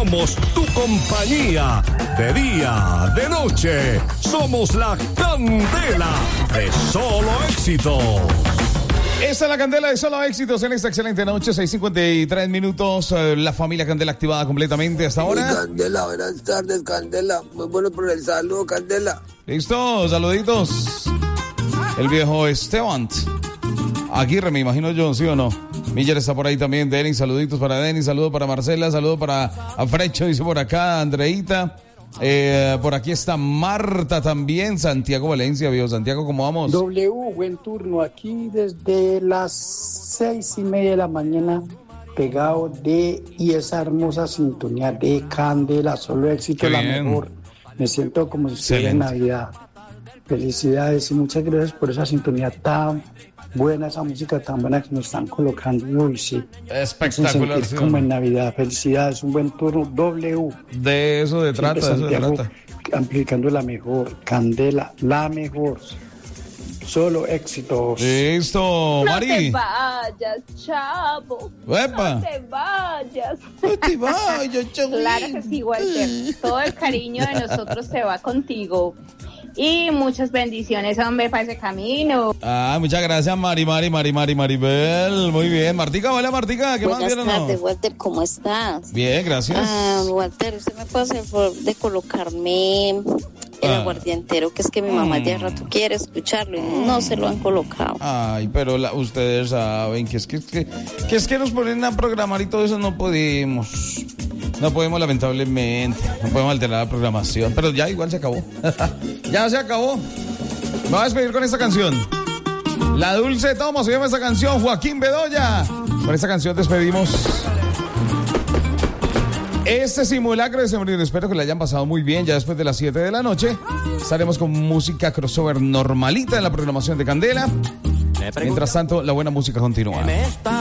Somos tu compañía, de día, de noche. Somos la Candela de Solo Éxitos. Esta es la Candela de Solo Éxitos en esta excelente noche, 6:53 minutos. La familia Candela activada completamente hasta ahora. Candela, buenas tardes, Candela. Muy bueno por el saludo, Candela. Listo, saluditos. El viejo Esteban Aguirre, me imagino yo, ¿sí o no? Miller está por ahí también. Denis, saluditos para Denis, saludo para Marcela, saludo para Afrecho, dice por acá, Andreita. Por aquí está Marta también, Santiago Valencia, viejo Santiago, ¿cómo vamos? W, buen turno, aquí desde las 6:30 de la mañana, pegado y esa hermosa sintonía de Candela, Solo Éxito, Qué la bien. mejor. Me siento como si estuviera en Navidad. Felicidades y muchas gracias por esa sintonía tan buena, esa música tan buena que nos están colocando. Uy, sí. Espectacular. Sentir ¿Sí? como en Navidad. Felicidades, un buen turno. W. De eso se trata, Siempre de eso se Santiago trata. amplificando la mejor. Candela, la mejor. Solo éxitos. Listo, No Mari. te vayas, chavo. ¡Epa! No te vayas. No te vayas, chavo. Claro que sí, Walter. Todo el cariño de nosotros se va contigo. Y muchas bendiciones, hombre, para ese camino. Muchas gracias, Maribel. Muy bien. Martica, hola, Martica. ¿Qué más Buenas bien o no? tardes, Walter, ¿cómo estás? Bien, gracias. Walter, ¿usted me puede hacer el favor de colocarme el aguardientero? Que es que mi mamá ya de rato quiere escucharlo y no se lo han colocado. Ay, pero ustedes saben que es que nos ponen a programar y todo eso no podemos. No podemos, lamentablemente. No podemos alterar la programación. Pero ya igual se acabó. Ya se acabó. Me voy a despedir con esta canción. La Dulce Tomo se llama esta canción. Joaquín Bedoya. Con esta canción despedimos este simulacro de sembrino. Espero que le hayan pasado muy bien. Ya después de las 7 de la noche estaremos con música crossover normalita en la programación de Candela. Mientras tanto, la buena música continúa.